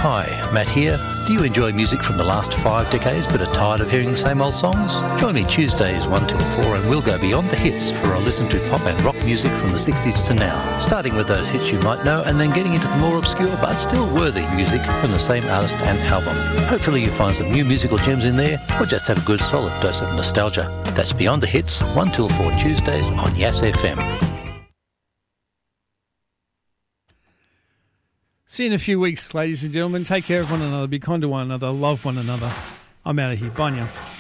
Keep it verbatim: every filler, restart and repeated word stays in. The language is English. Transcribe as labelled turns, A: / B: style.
A: Hi, Matt here. Do you enjoy music from the last five decades but are tired of hearing the same old songs? Join me Tuesdays one till four and we'll go beyond the hits for a listen to pop and rock music from the sixties to now, starting with those hits you might know and then getting into the more obscure but still worthy music from the same artist and album. Hopefully you find some new musical gems in there or just have a good solid dose of nostalgia. That's Beyond the Hits, one till four Tuesdays on Yass F M.
B: See you in a few weeks, ladies and gentlemen. Take care of one another. Be kind to one another. Love one another. I'm out of here. Bye now.